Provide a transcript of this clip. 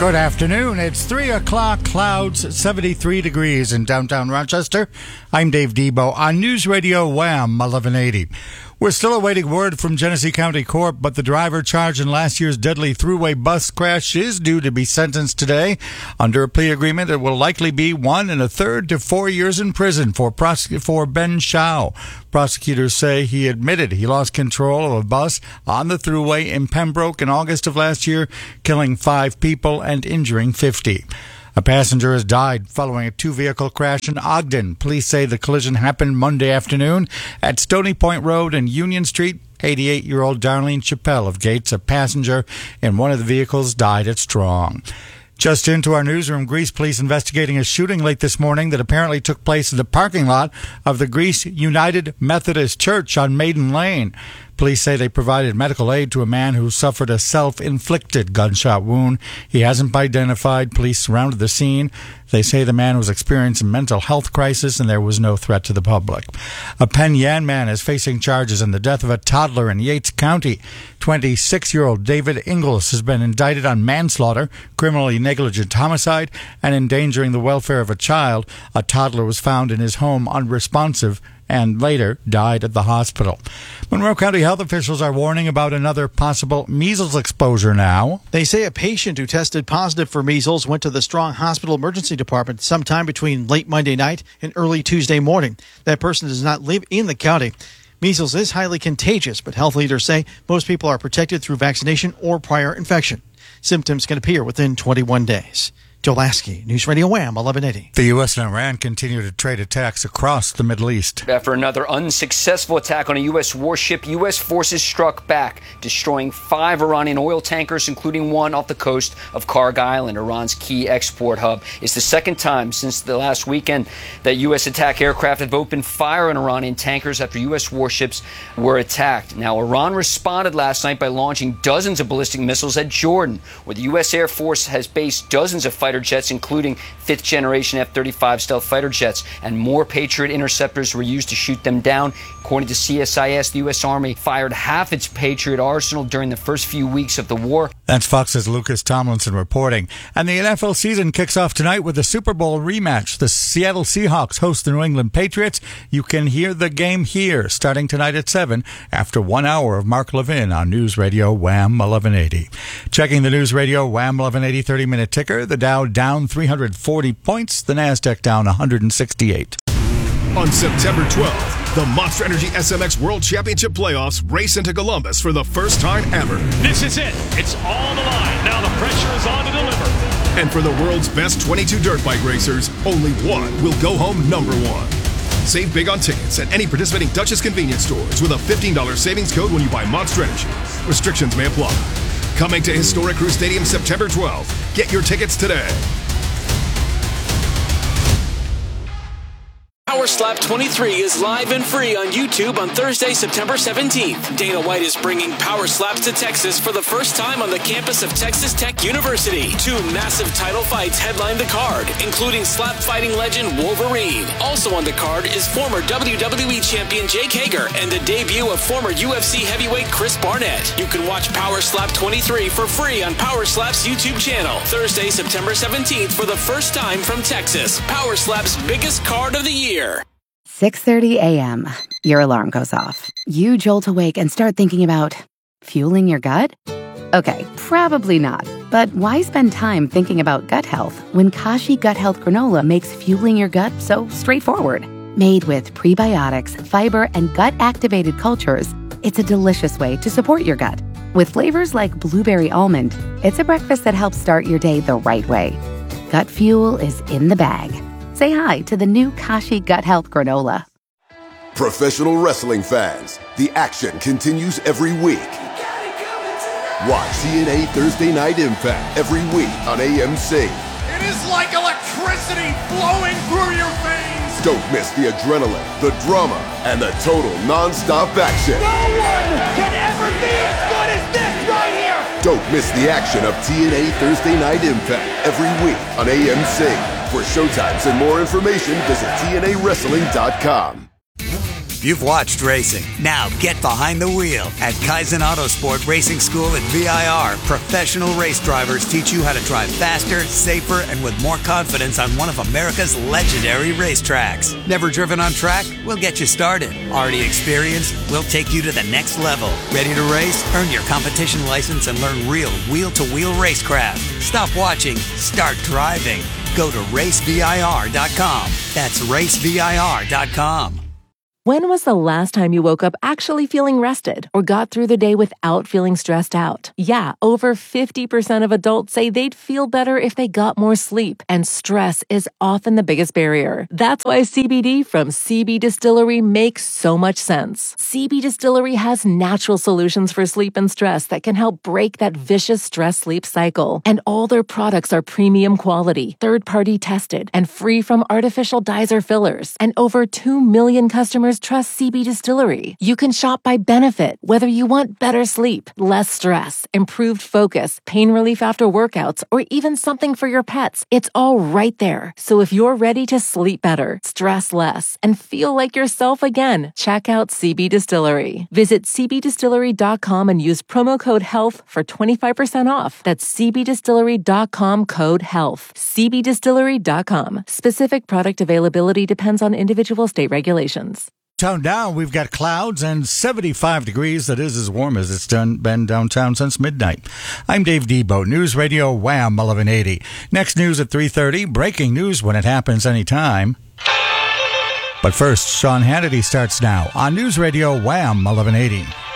Good afternoon. It's 3 o'clock, clouds, 73 degrees in downtown Rochester. I'm Dave Debo on News Radio Wham 1180. We're still awaiting word from Genesee County Court, but the driver charged in last year's deadly thruway bus crash is due to be sentenced today. Under a plea agreement, it will likely be 1 1/3 to 4 years in prison for Ben Shao. Prosecutors say he admitted he lost control of a bus on the thruway in Pembroke in August of last year, killing 5 people and injuring 50. A passenger has died following a two-vehicle crash in Ogden. Police say the collision happened Monday afternoon at Stony Point Road and Union Street. 88-year-old Darlene Chappelle of Gates, a passenger in one of the vehicles, died at Strong. Just into our newsroom, Greece police investigating a shooting late this morning that apparently took place in the parking lot of the Greece United Methodist Church on Maiden Lane. Police say they provided medical aid to a man who suffered a self-inflicted gunshot wound. He hasn't been identified. Police surrounded the scene. They say the man was experiencing a mental health crisis and there was no threat to the public. A Penn Yan man is facing charges in the death of a toddler in Yates County. 26-year-old David Ingles has been indicted on manslaughter, criminally negligent homicide, and endangering the welfare of a child. A toddler was found in his home unresponsive and later died at the hospital. Monroe County health officials are warning about another possible measles exposure now. They say a patient who tested positive for measles went to the Strong Hospital Emergency Department sometime between late Monday night and early Tuesday morning. That person does not live in the county. Measles is highly contagious, but health leaders say most people are protected through vaccination or prior infection. Symptoms can appear within 21 days. Joe Lasky, News Radio Wham 1180. The U.S. and Iran continue to trade attacks across the Middle East. After another unsuccessful attack on a U.S. warship, U.S. forces struck back, destroying 5 Iranian oil tankers, including one off the coast of Karg Island, Iran's key export hub. It's the second time since the last weekend that U.S. attack aircraft have opened fire on Iranian tankers after U.S. warships were attacked. Now, Iran responded last night by launching dozens of ballistic missiles at Jordan, where the U.S. Air Force has based dozens of fighter jets, including 5th-generation F-35 stealth fighter jets, and more Patriot interceptors were used to shoot them down. According to CSIS, the U.S. Army fired half its Patriot arsenal during the first few weeks of the war. That's Fox's Lucas Tomlinson reporting. And the NFL season kicks off tonight with the Super Bowl rematch. The Seattle Seahawks host the New England Patriots. You can hear the game here, starting tonight at 7, after 1 hour of Mark Levin on News Radio Wham 1180. Checking the News Radio Wham 1180 30-minute ticker, the Dow down 340 points, the NASDAQ down 168. On September 12th, the Monster Energy SMX World Championship Playoffs race into Columbus for the first time ever. This is it. It's all the line. Now the pressure is on to deliver. And for the world's best 22 dirt bike racers, only one will go home number one. Save big on tickets at any participating Dutchess convenience stores with a $15 savings code when you buy Monster Energy. Restrictions may apply. Coming to Historic Crew Stadium September 12th. Get your tickets today. Power Slap 23 is live and free on YouTube on Thursday, September 17th. Dana White is bringing Power Slaps to Texas for the first time on the campus of Texas Tech University. 2 massive title fights headline the card, including slap fighting legend Wolverine. Also on the card is former WWE champion Jake Hager and the debut of former UFC heavyweight Chris Barnett. You can watch Power Slap 23 for free on Power Slap's YouTube channel. Thursday, September 17th for the first time from Texas. Power Slap's biggest card of the year. 6:30 a.m. Your alarm goes off. You jolt awake and start thinking about fueling your gut? Okay, probably not. But why spend time thinking about gut health when Kashi Gut Health Granola makes fueling your gut so straightforward? Made with prebiotics, fiber, and gut-activated cultures, it's a delicious way to support your gut. With flavors like blueberry almond, it's a breakfast that helps start your day the right way. Gut fuel is in the bag. Say hi to the new Kashi Gut Health Granola. Professional wrestling fans, the action continues every week. Watch TNA Thursday Night Impact every week on AMC. It is like electricity flowing through your veins. Don't miss the adrenaline, the drama, and the total non-stop action. No one can ever be as good as this right here. Don't miss the action of TNA Thursday Night Impact every week on AMC. For showtimes and more information, visit TNAWrestling.com. You've watched racing. Now get behind the wheel. At Kaizen Autosport Racing School at VIR, professional race drivers teach you how to drive faster, safer, and with more confidence on one of America's legendary racetracks. Never driven on track? We'll get you started. Already experienced? We'll take you to the next level. Ready to race? Earn your competition license and learn real wheel-to-wheel racecraft. Stop watching. Start driving. Go to racevir.com. That's racevir.com. When was the last time you woke up actually feeling rested or got through the day without feeling stressed out? Yeah, over 50% of adults say they'd feel better if they got more sleep, and stress is often the biggest barrier. That's why CBD from CB Distillery makes so much sense. CB Distillery has natural solutions for sleep and stress that can help break that vicious stress-sleep cycle. And all their products are premium quality, third-party tested, and free from artificial dyes or fillers. And over 2 million customers trust CB Distillery. You can shop by benefit, whether you want better sleep, less stress, improved focus, pain relief after workouts, or even something for your pets. It's all right there. So if you're ready to sleep better, stress less, and feel like yourself again, check out CB Distillery. Visit cbdistillery.com and use promo code HEALTH for 25% off. That's cbdistillery.com, code HEALTH. cbdistillery.com. Specific product availability depends on individual state regulations. Down now, we've got clouds and 75 degrees. That is as warm as it's been downtown since midnight. I'm Dave Debo, News Radio Wham 1180. Next news at 3:30. Breaking news when it happens anytime. But first, Sean Hannity starts now on News Radio Wham 1180.